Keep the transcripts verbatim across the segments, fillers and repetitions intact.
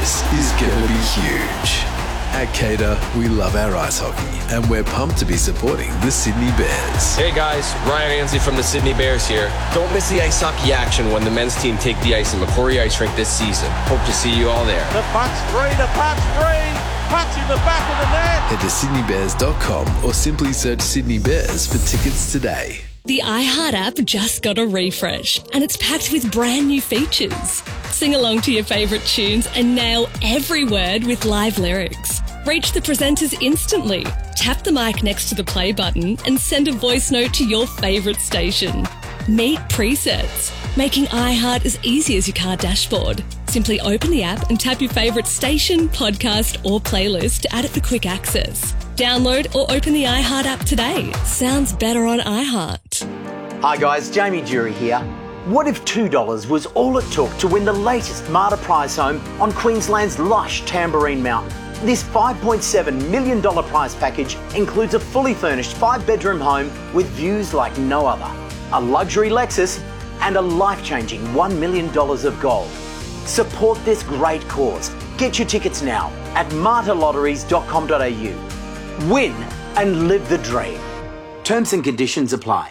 Bears is going to be huge. At Cater, we love our ice hockey and we're pumped to be supporting the Sydney Bears. Hey guys, Ryan Ansley from the Sydney Bears here. Don't miss the ice hockey action when the men's team take the ice in Macquarie Ice Rink this season. Hope to see you all there. The puck's free, the puck's free. Puck's in the back of the net. Head to sydney bears dot com or simply search Sydney Bears for tickets today. The iHeart app just got a refresh and it's packed with brand new features. Sing along to your favourite tunes and nail every word with live lyrics. Reach the presenters instantly. Tap the mic next to the play button and send a voice note to your favourite station. Meet presets, making iHeart as easy as your car dashboard. Simply open the app and tap your favourite station, podcast or playlist to add it for quick access. Download or open the iHeart app today. Sounds better on iHeart. Hi guys, Jamie Jury here. What if two dollars was all it took to win the latest Marta prize home on Queensland's lush Tamborine Mountain? This five point seven million dollars prize package includes a fully furnished five-bedroom home with views like no other, a luxury Lexus and a life-changing one million dollars of gold. Support this great cause. Get your tickets now at marta lotteries dot com dot a u. Win and live the dream. Terms and conditions apply.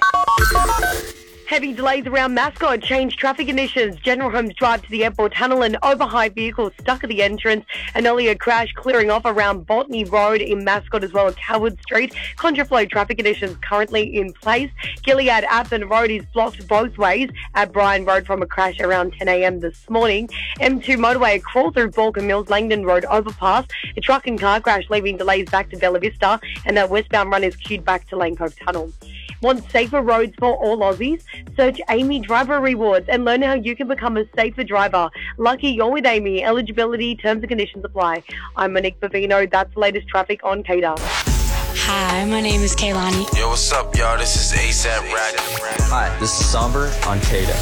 Heavy delays around Mascot, changed traffic conditions. General Holmes Drive to the airport tunnel and overhigh vehicles stuck at the entrance. An earlier crash clearing off around Botany Road in Mascot as well as Coward Street. Contraflow traffic conditions currently in place. Gilead Athens Road is blocked both ways at Bryan Road from a crash around ten a m this morning. M two motorway crawl through Balkan Mills Langdon Road overpass. A truck and car crash leaving delays back to Bella Vista and that westbound run is queued back to Lane Cove Tunnel. Want safer roads for all Aussies? Search Amy Driver Rewards and learn how you can become a safer driver. Lucky you're with Amy. Eligibility, terms and conditions apply. I'm Monique Bavino. That's the latest traffic on Cater. Hi, my name is Kaylani. Yo, what's up, y'all? This is ASAP Rocky. Hi, this is Somber on Cater.